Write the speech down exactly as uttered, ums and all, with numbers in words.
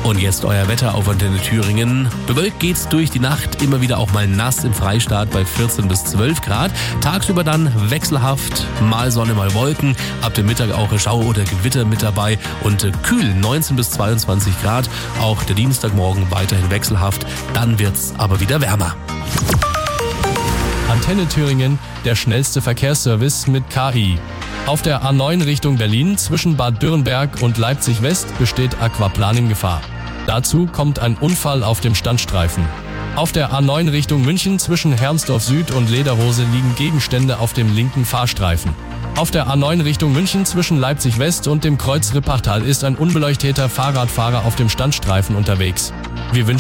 Und jetzt euer Wetter auf Antenne Thüringen. Bewölkt geht's durch die Nacht, immer wieder auch mal nass im Freistaat bei vierzehn bis zwölf Grad. Tagsüber dann wechselhaft, mal Sonne, mal Wolken. Ab dem Mittag auch Schau oder Gewitter mit dabei und äh, kühl neunzehn bis zweiundzwanzig Grad. Auch der Dienstagmorgen weiterhin wechselhaft, dann wird's aber wieder wärmer. Antenne Thüringen, der schnellste Verkehrsservice mit K I. Auf der A neun Richtung Berlin zwischen Bad Dürrenberg und Leipzig West besteht Aquaplaning-Gefahr. Dazu kommt ein Unfall auf dem Standstreifen. Auf der A neun Richtung München zwischen Hermsdorf Süd und Lederhose liegen Gegenstände auf dem linken Fahrstreifen. Auf der A neun Richtung München zwischen Leipzig West und dem Kreuz Rippachtal ist ein unbeleuchteter Fahrradfahrer auf dem Standstreifen unterwegs. Wir wünschen